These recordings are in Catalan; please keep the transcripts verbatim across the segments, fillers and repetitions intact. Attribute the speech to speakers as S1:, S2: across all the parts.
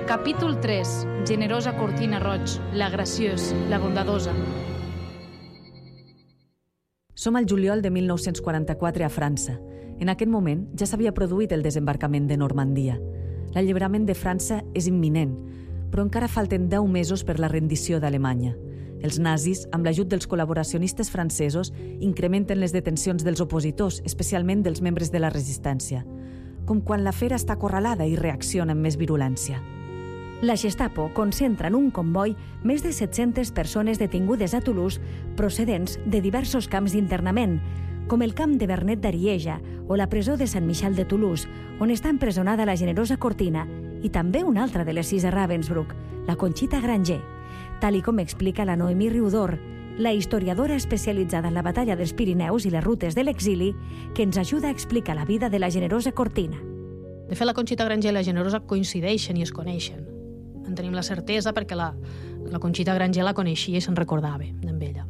S1: Capítol tres. Generosa Cortina Roig, la graciosa, la bondadosa.
S2: Som al juliol de mil nou-cents quaranta-quatre a França. En aquest moment ja s'havia produït el desembarcament de Normandia. L'alliberament de França és imminent, però encara falten deu mesos per la rendició d'Alemanya. Els nazis, amb l'ajut dels col·laboracionistes francesos, incrementen les detencions dels opositors, especialment dels membres de la resistència. Com quan la fera està acorralada i reacciona amb més virulència.
S3: La Gestapo concentra en un comboi més de set-centes persones detingudes a Toulouse procedents de diversos camps d'internament, com el camp de Vernet d'Arieja o la presó de Sant Michel de Toulouse, on està empresonada la generosa Cortina, i també una altra de les sis de Ravensbrück, la Conxita Granger, tal i com explica la Noemí Riudor, la historiadora especialitzada en la batalla dels Pirineus i les rutes de l'exili, que ens ajuda a explicar la vida de la generosa Cortina.
S4: De fet, la Conxita Granger i la generosa coincideixen i es coneixen. En tenim la certesa perquè la, la Conxita Granger la coneixia i se'n recordava d'en ella.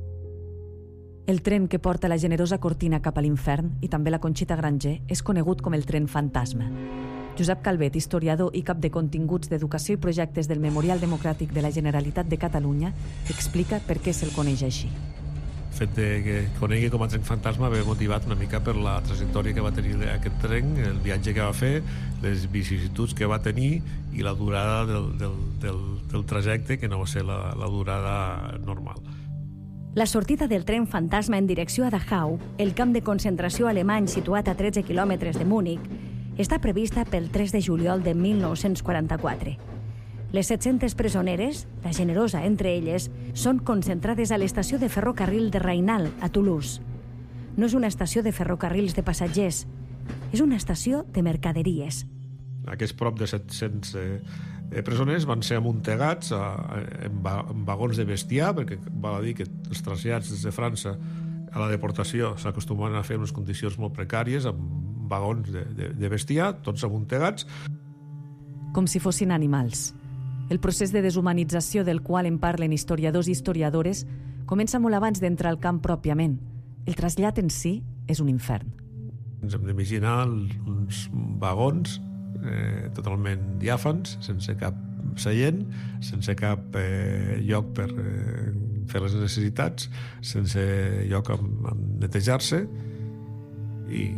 S2: El tren que porta la generosa Cortina cap a l'infern, i també la Conxita Granger, és conegut com el tren fantasma. Josep Calvet, historiador i cap de continguts d'educació i projectes del Memorial Democràtic de la Generalitat de Catalunya, explica per què se'l coneix així.
S5: El fet de que conegui com a tren fantasma ve motivat una mica per la trajectòria que va tenir aquest tren, el viatge que va fer, les vicissituds que va tenir i la durada del, del, del, del trajecte, que no va ser la, la durada normal.
S3: La sortida del tren fantasma en direcció a Dachau, el camp de concentració alemany situat a tretze quilòmetres de Múnich, està prevista pel tres de juliol de mil nou-cents quaranta-quatre. Les set-centes presoneres, la generosa entre elles, són concentrades a l'estació de ferrocarril de Rainal, a Toulouse. No és una estació de ferrocarrils de passatgers, és una estació de mercaderies.
S5: Aquests prop de set-cents eh, presoners van ser amuntegats a, en, va, en vagons de bestiar, perquè val a dir que els trasllats des de França a la deportació s'acostumaven a fer en unes condicions molt precàries, amb vagons de, de, de bestiar, tots amuntegats.
S2: Com si fossin animals. El procés de deshumanització del qual en parlen historiadors i historiadores comença molt abans d'entrar al camp pròpiament. El trasllat en si és un infern.
S5: Ens hem d'imaginar uns vagons eh, totalment diàfans, sense cap seient, sense cap eh, lloc per eh, fer les necessitats, sense lloc on, on netejar-se, i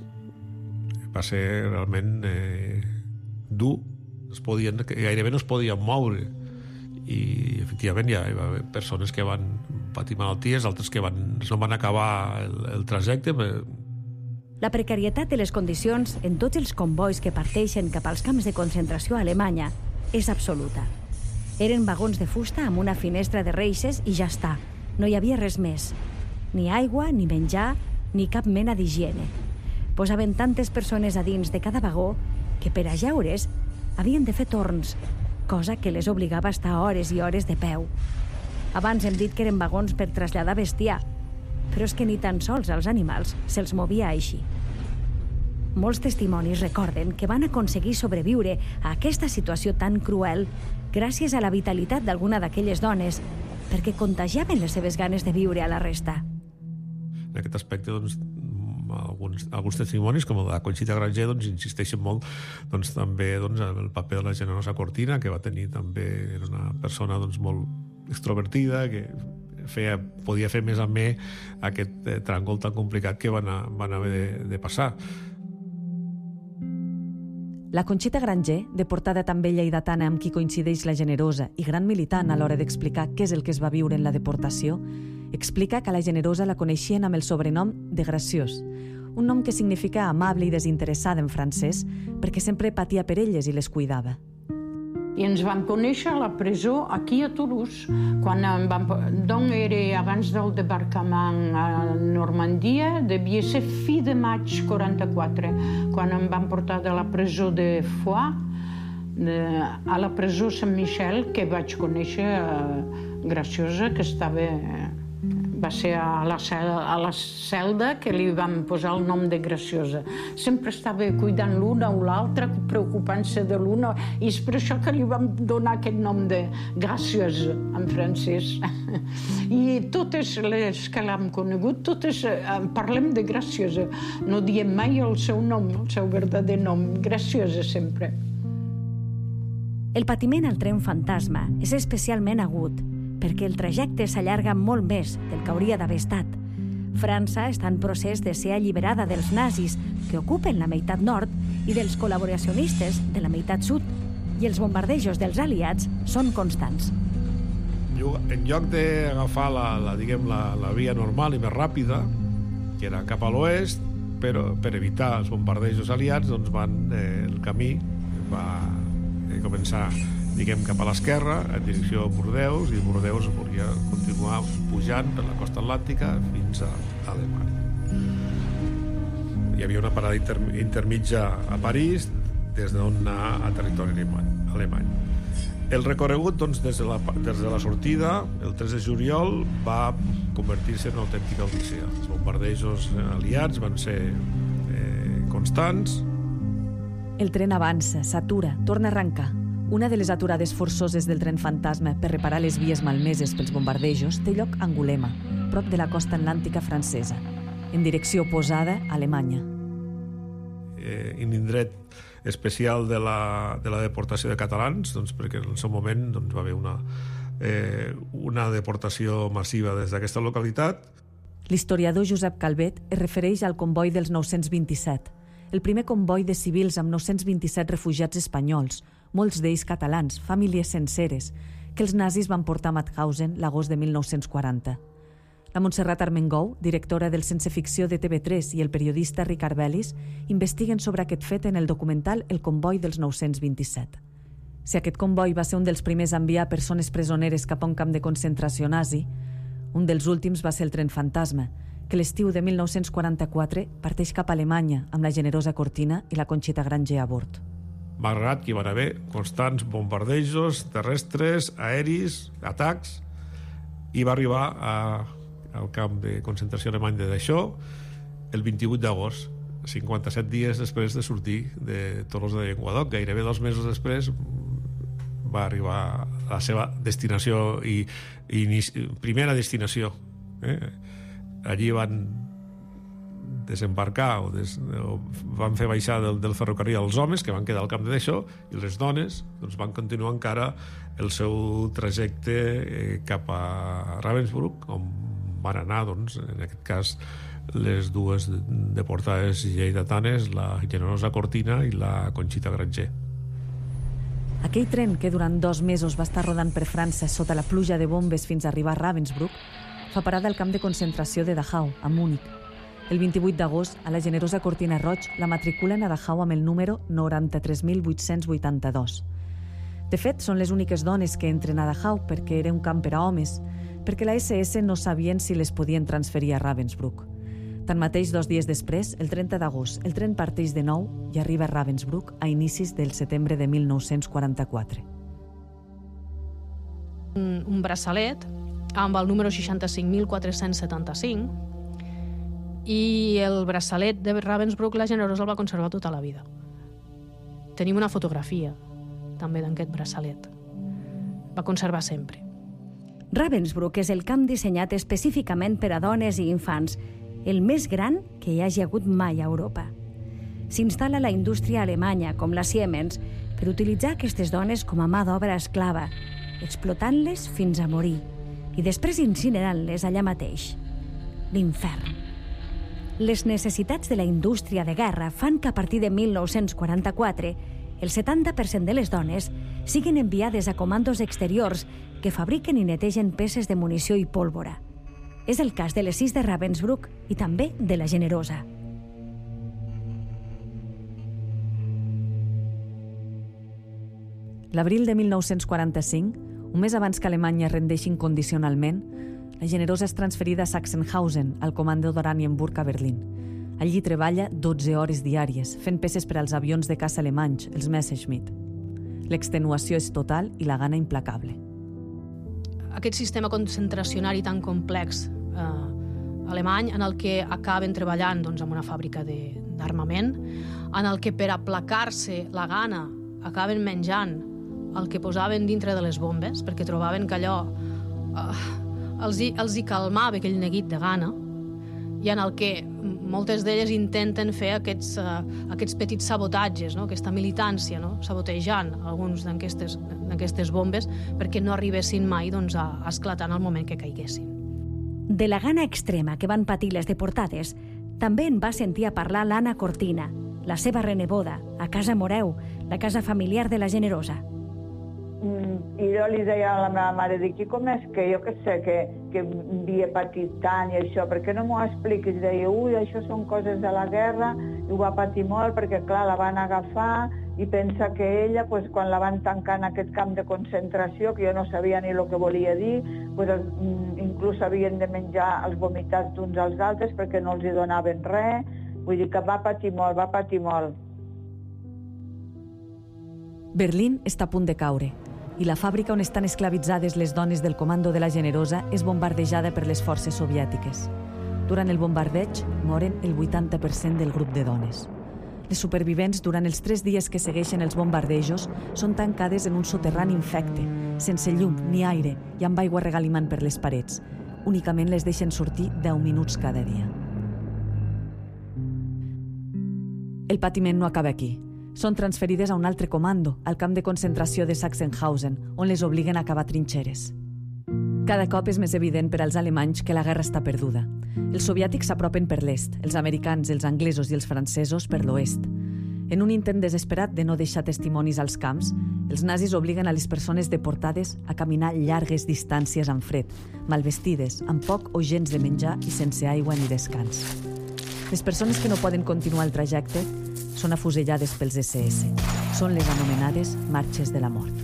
S5: va ser realment eh, dur. Es podien, gairebé no es podien moure, i efectivament hi, ha, hi va haver persones que van patir malalties, altres que van, no van acabar el, el trajecte.
S3: La precarietat de les condicions en tots els convois que parteixen cap als camps de concentració a Alemanya és absoluta. Eren vagons de fusta amb una finestra de reixes i ja està, no hi havia res més. Ni aigua, ni menjar, ni cap mena d'higiene. Posaven tantes persones a dins de cada vagó que per a jeure's havien de fer torns, cosa que les obligava a estar hores i hores de peu. Abans hem dit que eren vagons per traslladar bestiar, però és que ni tan sols als animals se'ls movia així. Molts testimonis recorden que van aconseguir sobreviure a aquesta situació tan cruel gràcies a la vitalitat d'alguna d'aquelles dones, perquè contagiaven les seves ganes de viure a la resta.
S5: En aquest aspecte, doncs, alguns, alguns testimonis, com el de la Conxita Granger, doncs, insisteixen molt doncs, també doncs, en el paper de la generosa Cortina, que va tenir també, era una persona doncs, molt extrovertida, que feia, podia fer més amè aquest eh, tràngol tan complicat que van, a, van haver de, de passar.
S2: La Conxita Granger, deportada també lleidatana amb qui coincideix la generosa i gran militant a l'hora d'explicar què és el que es va viure en la deportació, explica que la generosa la coneixien amb el sobrenom de graciós, un nom que significa amable i desinteressada en francès perquè sempre patia per elles i les cuidava.
S6: I ens vam conèixer a la presó aquí a Toulouse, quan em vam, doncs era abans del debarcament a Normandia, devia ser fi de maig quaranta-quatre, quan em van portar de la presó de Foix de, a la presó Sant Michel, que vaig conèixer eh, Graciosa, que estava... va ser a la, cel, a la celda que li vam posar el nom de Graciosa. Sempre estava cuidant l'una o l'altra, preocupant-se de l'una, i és per això que li vam donar aquest nom de Graciosa en francès. I totes les que l'hem conegut, totes eh, parlem de Graciosa. No diem mai el seu nom, el seu verdader nom, Graciosa sempre.
S3: El patiment al tren fantasma és especialment agut perquè el trajecte s'allarga molt més del que hauria d'haver estat. França està en procés de ser alliberada dels nazis que ocupen la meitat nord i dels col·laboracionistes de la meitat sud, i els bombardejos dels aliats són constants.
S5: En lloc d'agafar la, la, diguem, la, la via normal i més ràpida, que era cap a l'oest, però per evitar els bombardejos aliats, doncs van, eh, el camí va eh, començar, diguem, cap a l'esquerra, en direcció a Bordeus, i Bordeus volia continuar pujant per la costa atlàntica fins a Alemanya. Hi havia una parada inter, intermitja a París, des d'on anar a territori alemany. El recorregut, doncs, des de la, des de la sortida, el tres de juliol, va convertir-se en una autèntica odissea. Els bombardejos aliats van ser eh, constants.
S2: El tren avança, s'atura, torna a arrencar. Una de les aturades forçoses del tren fantasma per reparar les vies malmeses pels bombardejos té lloc a Angulema, prop de la costa atlàntica francesa, en direcció oposada a Alemanya.
S5: Eh, en indret especial de la, de la deportació de catalans, doncs, perquè en el seu moment doncs, va haver una, eh, una deportació massiva des d'aquesta localitat.
S2: L'historiador Josep Calvet es refereix al comboi dels nou-cents vint-i-set, el primer comboi de civils amb nou-cents vint-i-set refugiats espanyols, molts d'ells catalans, famílies senceres, que els nazis van portar a Mauthausen l'agost de mil nou-cents quaranta. La Montserrat Armengou, directora del Sense Ficció de T V tres, i el periodista Ricard Bellis investiguen sobre aquest fet en el documental El comboi dels nou-cents vint-i-set. Si aquest comboi va ser un dels primers a enviar persones presoneres cap a un camp de concentració nazi, un dels últims va ser el tren fantasma, que l'estiu de mil nou-cents quaranta-quatre parteix cap a Alemanya amb la Generosa Cortina i la Conxita Granger a bord.
S5: Malgrat que hi van haver constants bombardejos terrestres, aeris, atacs, i va arribar a al camp de concentració alemany de Dachau el vint-i-vuit d'agost, cinquanta-set dies després de sortir de Tolosa de Llenguadoc. Gairebé dos mesos després va arribar a la seva destinació i, i primera destinació. Eh? Allí van desembarcar o, des, o van fer baixar del, del ferrocarril els homes que van quedar al camp de Dachau, i les dones doncs, van continuar encara el seu trajecte eh, cap a Ravensbrück, on van anar, doncs, en aquest cas, les dues deportades lleidatanes, la Generosa Cortina i la Conxita Granger.
S2: Aquell tren que durant dos mesos va estar rodant per França sota la pluja de bombes fins a arribar a Ravensbrück fa parada al camp de concentració de Dachau, a Múnich. El vint-i-vuit d'agost, a la Generosa Cortina Roig la matriculen a Dachau amb el número noranta-tres mil vuit-cents vuitanta-dos. De fet, són les úniques dones que entren a Dachau perquè era un camp per a homes, perquè la esse esse no sabien si les podien transferir a Ravensbrück. Tanmateix, dos dies després, el trenta d'agost, el tren parteix de nou i arriba a Ravensbrück a inicis del setembre de mil nou-cents quaranta-quatre.
S4: Un, un braçalet amb el número seixanta-cinc mil quatre-cents setanta-cinc, i el braçalet de Ravensbrück la Generosa el va conservar tota la vida. Tenim una fotografia també d'aquest braçalet. Va conservar sempre.
S3: Ravensbrück és el camp dissenyat específicament per a dones i infants, el més gran que hi hagi hagut mai a Europa. S'instal·la la indústria alemanya, com la Siemens, per utilitzar aquestes dones com a mà d'obra esclava, explotant-les fins a morir i després incinerant-les allà mateix. L'infern. Les necessitats de la indústria de guerra fan que a partir de mil nou-cents quaranta-quatre el setanta per cent de les dones siguin enviades a comandos exteriors que fabriquen i netegen peces de munició i pólvora. És el cas de les sis de Ravensbrück i també de la Generosa.
S2: L'abril de mil nou-cents quaranta-cinc, un mes abans que Alemanya es rendeixi incondicionalment, la Generosa és transferida a Sachsenhausen, al comando d'Oranienburg a Berlín. Allí treballa dotze hores diàries, fent peces per als avions de caça alemanys, els Messerschmitt. L'extenuació és total i la gana implacable.
S4: Aquest sistema concentracionari tan complex eh, alemany, en el que acaben treballant doncs, en una fàbrica d'armament, en el que per aplacar-se la gana acaben menjant el que posaven dintre de les bombes, perquè trobaven que allò eh, els, hi, els hi calmava aquell neguit de gana, i en el que moltes d'elles intenten fer aquests, uh, aquests petits sabotatges, no? Aquesta militància, no? Sabotejant alguns d'aquestes bombes perquè no arribessin mai doncs, a, a esclatar en el moment que caiguessin.
S3: De la gana extrema que van patir les deportades, també en va sentir a parlar l'Anna Cortina, la seva reneboda, a Casa Moreu, la casa familiar de la Generosa.
S7: I jo li deia a la meva mare, dic, i com és que jo que sé que, que havia patit tant i això, per què no m'ho expliques? I deia, ui, això són coses de la guerra, i ho va patir molt perquè, clar, la van agafar i pensa que ella, pues, quan la van tancar en aquest camp de concentració, que jo no sabia ni el que volia dir, pues, inclús havien de menjar els vomitats d'uns als altres perquè no els hi donaven res. Vull dir que va patir molt, va patir molt.
S2: Berlín està a punt de caure i la fàbrica on estan esclavitzades les dones del comando de la Generosa és bombardejada per les forces soviètiques. Durant el bombardeig moren el vuitanta per cent del grup de dones. Les supervivents, durant els tres dies que segueixen els bombardejos, són tancades en un soterrani infecte, sense llum ni aire i amb aigua regalimant per les parets. Únicament les deixen sortir deu minuts cada dia. El patiment no acaba aquí. Són transferides a un altre comando, al camp de concentració de Sachsenhausen, on les obliguen a cavar trinxeres. Cada cop és més evident per als alemanys que la guerra està perduda. Els soviètics s'apropen per l'est, els americans, els anglesos i els francesos per l'oest. En un intent desesperat de no deixar testimonis als camps, els nazis obliguen a les persones deportades a caminar llargues distàncies amb fred, mal vestides, amb poc o gens de menjar i sense aigua ni descans. Les persones que no poden continuar el trajecte són afusellades pels esse esse. Són les anomenades marxes de la mort.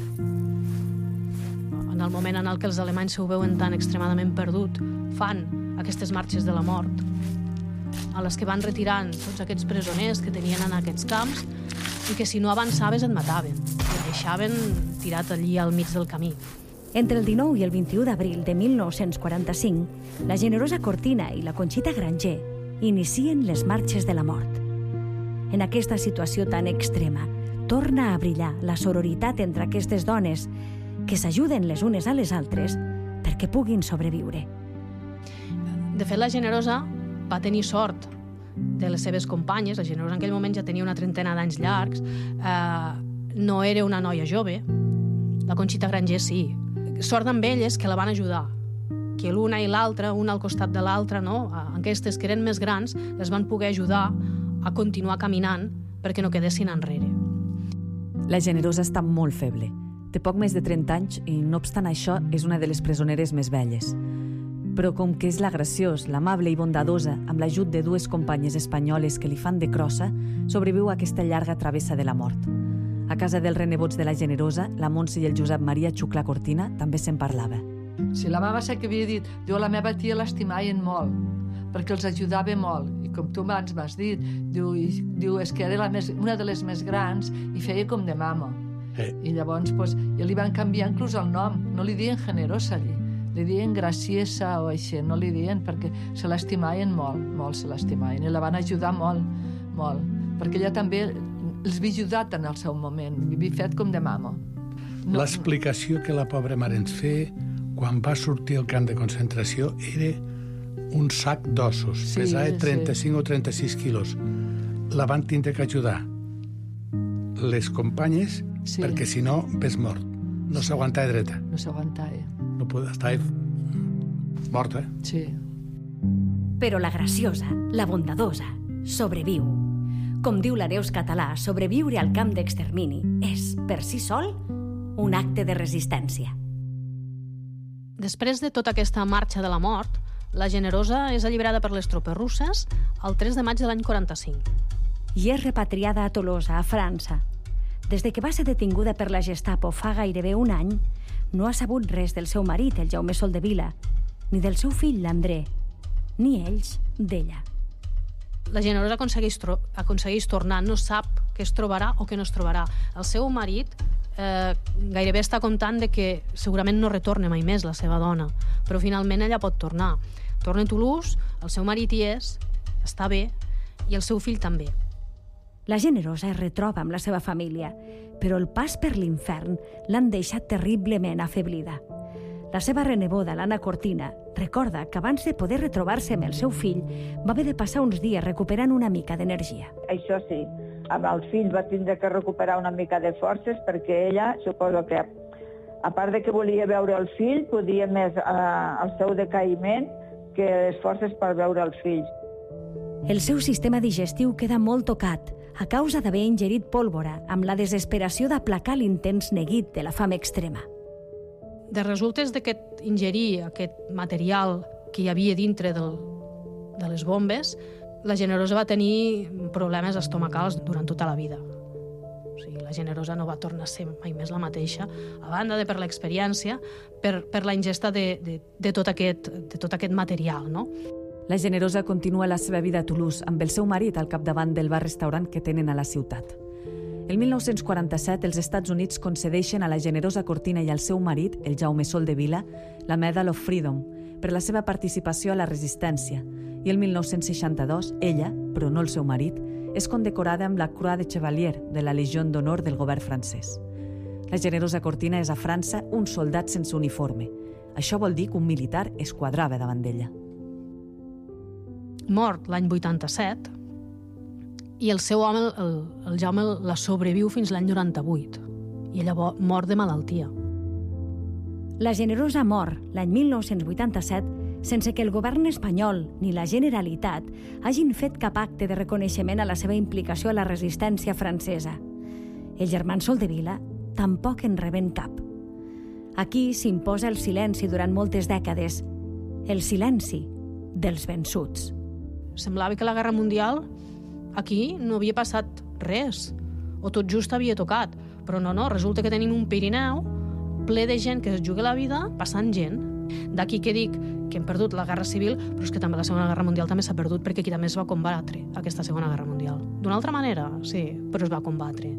S4: En el moment en el que els alemanys s'ho veuen tan extremadament perdut, fan aquestes marxes de la mort, a les que van retirant tots aquests presoners que tenien en aquests camps i que si no avançaves et mataven. Et deixaven tirat allí al mig del camí.
S3: Entre el dinou i el vint-i-u d'abril de mil nou-cents quaranta-cinc, la Generosa Cortina i la Conxita Granger inicien les marxes de la mort. En aquesta situació tan extrema, torna a brillar la sororitat entre aquestes dones que s'ajuden les unes a les altres perquè puguin sobreviure.
S4: De fet, la Generosa va tenir sort de les seves companyes. La Generosa en aquell moment ja tenia una trentena d'anys llargs, eh, no era una noia jove, la Conxita Granger sí. Sort amb elles que la van ajudar, que l'una i l'altra, una al costat de l'altra, no? Aquestes que eren més grans, les van poder ajudar a continuar caminant perquè no quedessin enrere.
S2: La Generosa està molt feble. Té poc més de trenta anys i, no obstant això, és una de les presoneres més velles. Però com que és la graciós, l'amable i bondadosa, amb l'ajut de dues companyes espanyoles que li fan de crossa, sobreviu a aquesta llarga travessa de la mort. A casa dels renebots de la Generosa, la Montse i el Josep Maria Xuclà Cortina també se'n parlava.
S8: Si la meva sé que havia dit, diu, la meva tia l'estimaven molt, perquè els ajudava molt. I com tu abans m'has dit, diu, i, diu és que era la més, una de les més grans i feia com de mama. Eh. I llavors pues, ja li van canviar inclús el nom. No li diuen Generosa allí, li diuen Graciesa o així, no li diuen perquè se l'estimaven molt, molt se l'estimaven. I la van ajudar molt, molt. Perquè ella també els havia ajudat en el seu moment, havia fet com de mama.
S9: No, l'explicació que la pobra mare ens feia quan va sortir al camp de concentració era un sac d'ossos, sí, pesava trenta-cinc sí. o trenta-sis quilos. La van tindre que ajudar les companyes, sí. perquè si no, ves mort. No sí. s'aguantava dreta.
S8: No s'aguantava.
S9: No podia, estava morta.
S8: Sí.
S3: Però la graciosa, la bondadosa, sobreviu. Com diu l'Areus català, sobreviure al camp d'extermini és, per si sol, un acte de resistència.
S4: Després de tota aquesta marxa de la mort, la Generosa és alliberada per les tropes russes el tres de maig de l'any quaranta-cinc.
S3: I és repatriada a Tolosa, a França. Des de que va ser detinguda per la Gestapo fa gairebé un any, no ha sabut res del seu marit, el Jaume Soldevila, ni del seu fill, l'André, ni ells d'ella.
S4: La Generosa aconsegueix, tro- aconsegueix tornar, no sap què es trobarà o què no es trobarà. El seu marit eh, gairebé està comptant de que segurament no retorna mai més la seva dona, però finalment ella pot tornar. Torna a Toulouse, el seu marit hi és, està bé, i el seu fill també.
S3: La Generosa es retroba amb la seva família, però el pas per l'infern l'han deixat terriblement afeblida. La seva reneboda, l'Anna Cortina, recorda que abans de poder retrobar-se amb el seu fill va haver de passar uns dies recuperant una mica d'energia.
S7: Això sí, amb el fill va tindre que recuperar una mica de forces perquè ella, suposo que, a part de que volia veure el fill, podia més eh, el seu decaïment que les forces per veure el fill.
S3: El seu sistema digestiu queda molt tocat a causa d'haver ingerit pólvora amb la desesperació d'aplacar l'intens neguit de la fam extrema.
S4: De resultes d'aquest ingerir aquest material que hi havia dintre del, de les bombes, la Generosa va tenir problemes estomacals durant tota la vida. O sigui, la Generosa no va tornar a ser mai més la mateixa, a banda de per l'experiència, per, per la ingesta de, de, de, tot aquest, de tot aquest material, no?
S2: La Generosa continua la seva vida a Toulouse amb el seu marit al capdavant del bar-restaurant que tenen a la ciutat. El mil nou-cents quaranta-set, els Estats Units concedeixen a la Generosa Cortina i al seu marit, el Jaume Soldevila, la Medal of Freedom per la seva participació a la resistència, i el mil nou-cents seixanta-dos, ella, però no el seu marit, és condecorada amb la Croix de Chevalier de la Legió d'Honor del govern francès. La Generosa Cortina és a França un soldat sense uniforme. Això vol dir que un militar es quadrava davant d'ella.
S4: Mort l'any vuitanta-set, i el seu home, el, el Jaume, la sobreviu fins l'any noranta-vuit, i ella mor de malaltia.
S3: La Generosa mor l'any mil nou-cents vuitanta-set sense que el govern espanyol ni la Generalitat hagin fet cap acte de reconeixement a la seva implicació a la resistència francesa. Els germans Soldevila tampoc en reben cap. Aquí s'imposa el silenci durant moltes dècades, el silenci dels vençuts.
S4: Semblava que la Guerra Mundial aquí no havia passat res, o tot just havia tocat, però no, no, resulta que tenim un Pirineu ple de gent que es juga la vida passant gent. D'aquí que dic que hem perdut la Guerra Civil, però és que també la Segona Guerra Mundial també s'ha perdut perquè aquí també es va combatre aquesta Segona Guerra Mundial. D'una altra manera, sí, però es va combatre.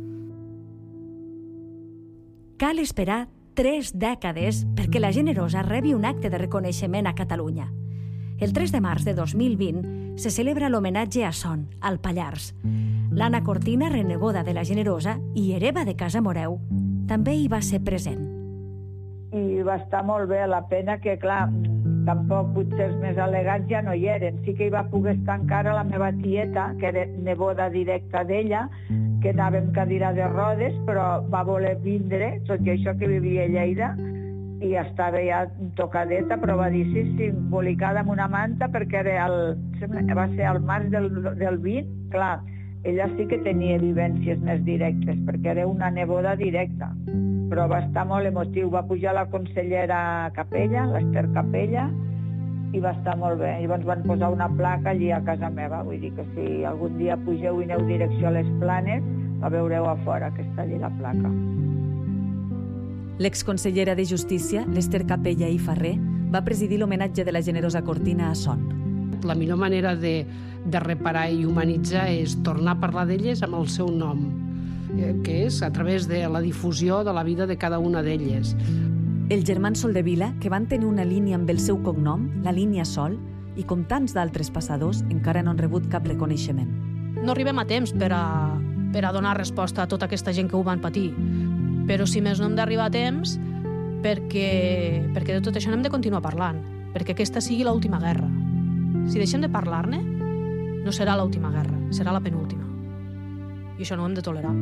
S3: Cal esperar tres dècades perquè la Generosa rebi un acte de reconeixement a Catalunya. El tres de març de dos mil vint se celebra l'homenatge a Son, al Pallars. L'Anna Cortina, reneboda de la Generosa i hereva de Casa Moreu, també hi va ser present.
S7: I va estar molt bé, la pena que, clar, tampoc potser els més al·legats ja no hi eren. Sí que hi va poder estar encara la meva tieta, que era neboda directa d'ella, que anava amb cadira de rodes, però va voler vindre, tot i això que vivia a Lleida, i estava ja tocadeta, però va dir sí, sí, embolicada amb una manta, perquè era el, va ser al març del, del vint. Clar, ella sí que tenia vivències més directes, perquè era una neboda directa, però va estar molt emotiu. Va pujar la consellera Capella, l'Ester Capella, i va estar molt bé. Llavors van posar una placa allí a casa meva, vull dir que si algun dia pugeu i aneu direcció a les Planes, la veureu a fora, que està allí la placa.
S2: L'exconsellera de Justícia, l'Ester Capella i Ferrer, va presidir l'homenatge de la Generosa Cortina a Son.
S6: La millor manera de, de reparar i humanitzar és tornar a parlar d'elles amb el seu nom, que és a través de la difusió de la vida de cada una d'elles.
S2: Els germans Soldevila, que van tenir una línia amb el seu cognom, la línia Sol, i com tants d'altres passadors, encara no han rebut cap reconeixement.
S4: No arribem a temps per a, per a donar resposta a tota aquesta gent que ho van patir, però si més no hem d'arribar a temps perquè, perquè de tot això n'hem de continuar parlant, perquè aquesta sigui l'última guerra. Si deixem de parlar-ne, no serà l'última guerra, serà la penúltima. I això no ho hem de tolerar.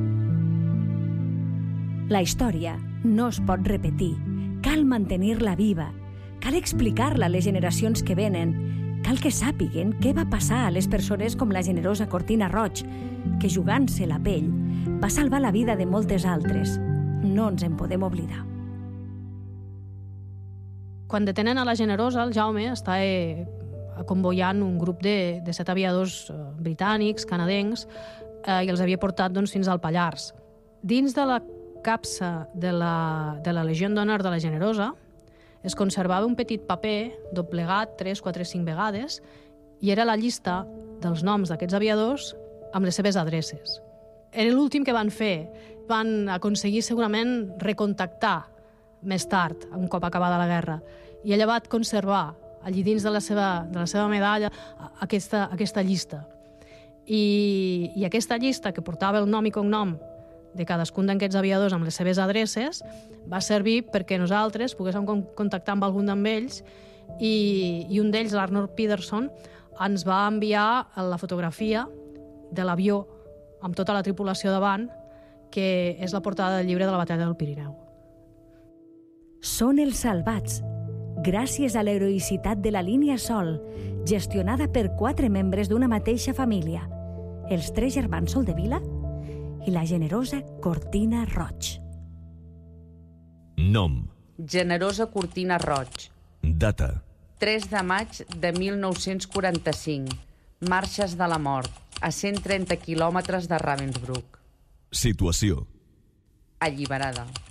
S3: La història no es pot repetir. Cal mantenir-la viva. Cal explicar-la a les generacions que venen. Cal que sàpiguen què va passar a les persones com la Generosa Cortina Roig, que jugant-se la pell va salvar la vida de moltes altres. No ens en podem oblidar.
S4: Quan detenen a la Generosa, el Jaume està eh, convoiant un grup de, de set aviadors eh, britànics, canadencs, eh, i els havia portat doncs, fins al Pallars. Dins de la capsa de la, de la Legió d'Honor de la Generosa es conservava un petit paper doblegat tres, quatre, cinc vegades i era la llista dels noms d'aquests aviadors amb les seves adreces. Era l'últim que van fer. Van aconseguir segurament recontactar més tard, un cop acabada la guerra. I ella va conservar allí dins de la seva, de la seva medalla aquesta, aquesta llista. I, I aquesta llista, que portava el nom i cognom de cadascun d'aquests aviadors amb les seves adreces va servir perquè nosaltres poguéssim contactar amb algun d'ells i, i un d'ells, l'Arnold Peterson, ens va enviar la fotografia de l'avió amb tota la tripulació davant, que és la portada del llibre de la batalla del Pirineu.
S3: Són els salvats, gràcies a l'heroïcitat de la línia Sol, gestionada per quatre membres d'una mateixa família, els tres germans Soldevila i la generosa Cortina Roig.
S10: Nom.
S11: Generosa Cortina Roig.
S10: Data.
S11: tres de maig de mil nou-cents quaranta-cinc. Marxes de la Mort, a cent trenta quilòmetres de Ravensbrück.
S10: Situació.
S11: Alliberada.